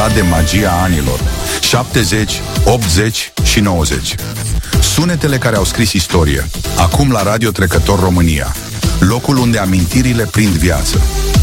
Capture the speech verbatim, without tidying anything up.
încântat de magia anilor șaptezeci, optzeci și nouăzeci. Sunetele care au scris istorie. Acum la Radio Trecător România, locul unde amintirile prind viață.